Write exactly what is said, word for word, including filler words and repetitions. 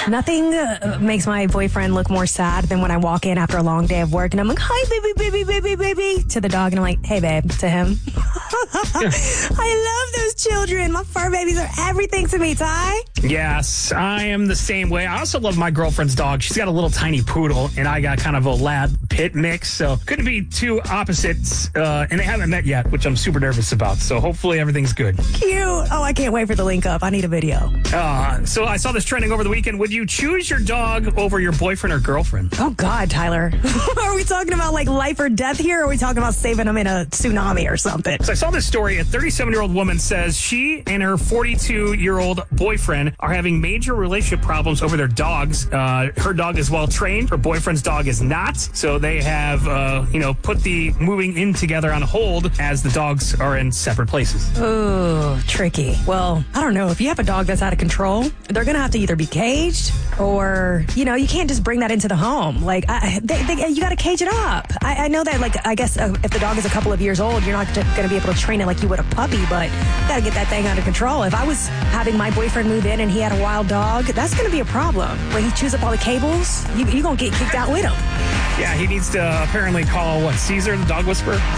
Nothing uh, makes my boyfriend look more sad than when I walk in after a long day of work and I'm like, hi, baby, baby, baby, baby, to the dog. And I'm like, hey, babe, to him. I love those children. My fur babies are everything to me, Ty. Yes, I am the same way. I also love my girlfriend's dog. She's got a little tiny poodle, and I got kind of a lab pit mix. So couldn't be two opposites, uh, and they haven't met yet, which I'm super nervous about. So hopefully everything's good. Cute. Oh, I can't wait for the link up. I need a video. Uh, so I saw this trending over the weekend. Would you choose your dog over your boyfriend or girlfriend? Oh, God, Tyler. Are we talking about like life or death here? Or are we talking about saving them in a tsunami or something? So I saw this story. A thirty-seven-year-old woman says she and her forty-two-year-old boyfriend are having major relationship problems over their dogs. Uh, her dog is well trained. Her boyfriend's dog is not. So they have, uh, you know, put the moving in together on hold as the dogs are in separate places. Ooh, tricky. Well, I don't know. If you have a dog that's out of control, they're going to have to either be caged or, you know, you can't just bring that into the home. Like, I, they, they, you got to cage it up. I, I know that, like, I guess uh, if the dog is a couple of years old, you're not going to be able to train it like you would a puppy, but you got to get that thing under control. If I was having my boyfriend move in and he had a wild dog, that's going to be a problem. When he chews up all the cables, you, you're going to get kicked out with him. Yeah, he needs to apparently call, what, Caesar, the dog whisperer?